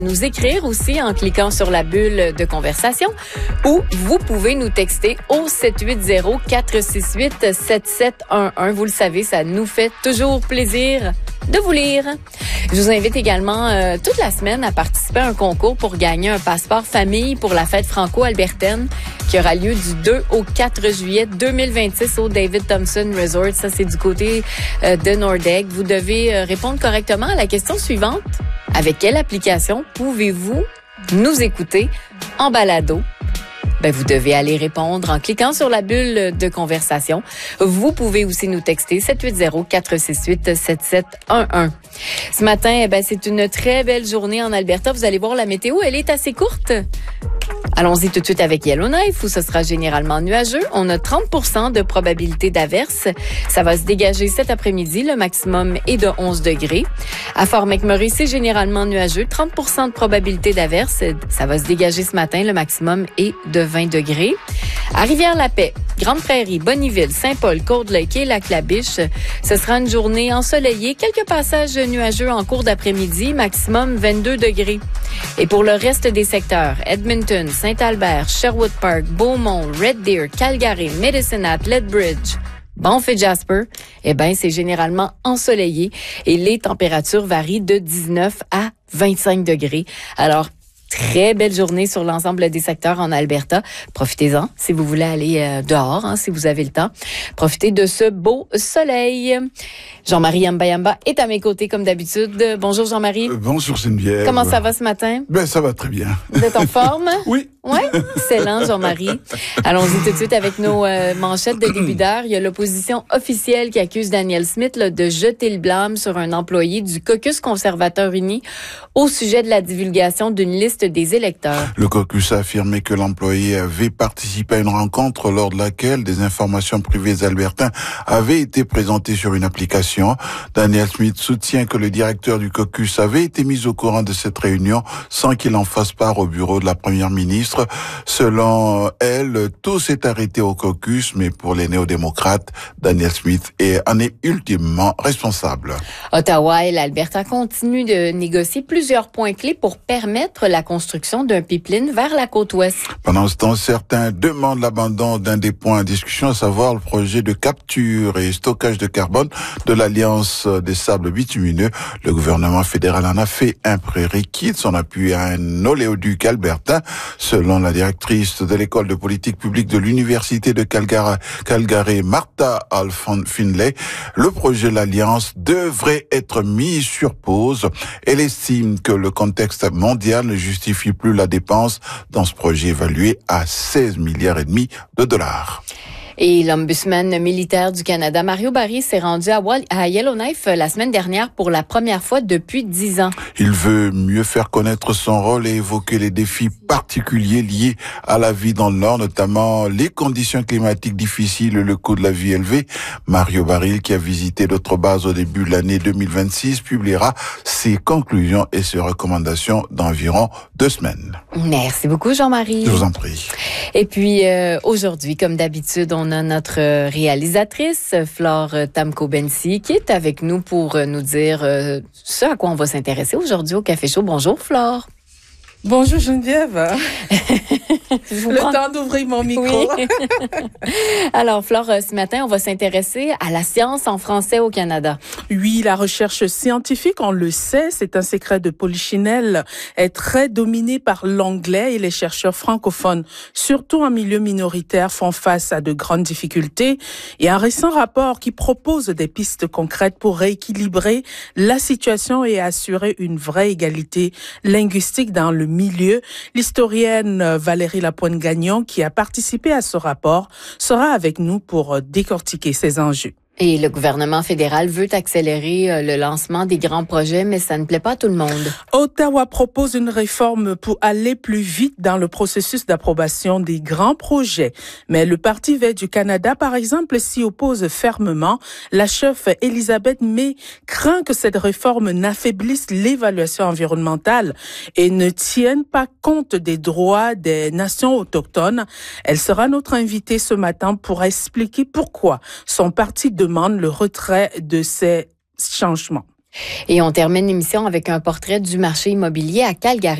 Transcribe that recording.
Nous écrire aussi en cliquant sur la bulle de conversation ou vous pouvez nous texter au 780-468-7711. Vous le savez, ça nous fait toujours plaisir de vous lire. Je vous invite également toute la semaine à participer à un concours pour gagner un passeport famille pour la fête franco-albertaine qui aura lieu du 2 au 4 juillet 2026 au David Thompson Resort. Ça, c'est du côté de Nordegg. Vous devez répondre correctement à la question suivante. Avec quelle application pouvez-vous nous écouter en balado? Vous devez aller répondre en cliquant sur la bulle de conversation. Vous pouvez aussi nous texter 780-468-7711. Ce matin, c'est une très belle journée en Alberta. Vous allez voir la météo, elle est assez courte. Allons-y tout de suite avec Yellowknife où ce sera généralement nuageux. On a 30% de probabilité d'averse. Ça va se dégager cet après-midi. Le maximum est de 11 degrés. À Fort McMurray, c'est généralement nuageux. 30% de probabilité d'averse. Ça va se dégager ce matin. Le maximum est de 20 degrés. À Rivière-la-Paix, Grande-Prairie, Bonnyville, Saint-Paul, Cold-Lake et Lac-La-Biche, ce sera une journée ensoleillée. Quelques passages nuageux en cours d'après-midi. Maximum 22 degrés. Et pour le reste des secteurs, Edmonton, Saint-Albert, Sherwood Park, Beaumont, Red Deer, Calgary, Medicine Hat, Lethbridge, Banff et Jasper, c'est généralement ensoleillé et les températures varient de 19 à 25 degrés. Alors, très belle journée sur l'ensemble des secteurs en Alberta. Profitez-en si vous voulez aller dehors, si vous avez le temps. Profitez de ce beau soleil. Jean-Marie Yamba est à mes côtés comme d'habitude. Bonjour Jean-Marie. Bonjour Geneviève. Comment ça va ce matin? Ça va très bien. Vous êtes en forme? Oui. Ouais, excellent Jean-Marie. Allons-y tout de suite avec nos manchettes de début d'heure. Il y a l'opposition officielle qui accuse Danielle Smith de jeter le blâme sur un employé du caucus conservateur uni au sujet de la divulgation d'une liste des électeurs. Le caucus a affirmé que l'employé avait participé à une rencontre lors de laquelle des informations privées albertains avaient été présentées sur une application. Danielle Smith soutient que le directeur du caucus avait été mis au courant de cette réunion sans qu'il en fasse part au bureau de la première ministre. Selon elle, tout s'est arrêté au caucus, mais pour les néo-démocrates, Danielle Smith en est ultimement responsable. Ottawa et l'Alberta continuent de négocier plusieurs points clés pour permettre la construction d'un pipeline vers la côte ouest. Pendant ce temps, certains demandent l'abandon d'un des points en discussion, à savoir le projet de capture et stockage de carbone de l'Alliance des sables bitumineux. Le gouvernement fédéral en a fait un prérequis de son appui à un oléoduc albertain. Selon la directrice de l'école de politique publique de l'université de Calgary, Martha Finlay, le projet de l'Alliance devrait être mis sur pause. Elle estime que le contexte mondial ne justifie plus la dépense dans ce projet évalué à 16,5 milliards de dollars. Et l'ombudsman militaire du Canada, Mario Barry, s'est rendu à Yellowknife la semaine dernière pour la première fois depuis 10 ans. Il veut mieux faire connaître son rôle et évoquer les défis particuliers liés à la vie dans le Nord, notamment les conditions climatiques difficiles et le coût de la vie élevé. Mario Barry, qui a visité d'autres bases au début de l'année 2026, publiera ses conclusions et ses recommandations dans environ 2 semaines. Merci beaucoup, Jean-Marie. Je vous en prie. Et puis, aujourd'hui, comme d'habitude, on a notre réalisatrice, Flore Tamko-Bensi, qui est avec nous pour nous dire ce à quoi on va s'intéresser aujourd'hui au Café Chaud. Bonjour, Flore. Bonjour Geneviève. Temps d'ouvrir mon micro. Oui. Alors, Flore, ce matin, on va s'intéresser à la science en français au Canada. Oui, la recherche scientifique, on le sait, c'est un secret de polichinelle, est très dominée par l'anglais et les chercheurs francophones, surtout en milieu minoritaire, font face à de grandes difficultés. Et un récent rapport qui propose des pistes concrètes pour rééquilibrer la situation et assurer une vraie égalité linguistique dans le milieu. L'historienne Valérie Lapointe-Gagnon, qui a participé à ce rapport, sera avec nous pour décortiquer ces enjeux. Et le gouvernement fédéral veut accélérer le lancement des grands projets, mais ça ne plaît pas à tout le monde. Ottawa propose une réforme pour aller plus vite dans le processus d'approbation des grands projets. Mais le Parti vert du Canada, par exemple, s'y oppose fermement. La chef Elisabeth May craint que cette réforme n'affaiblisse l'évaluation environnementale et ne tienne pas compte des droits des nations autochtones. Elle sera notre invitée ce matin pour expliquer pourquoi son parti demande le retrait de ces changements. Et on termine l'émission avec un portrait du marché immobilier à Calgary.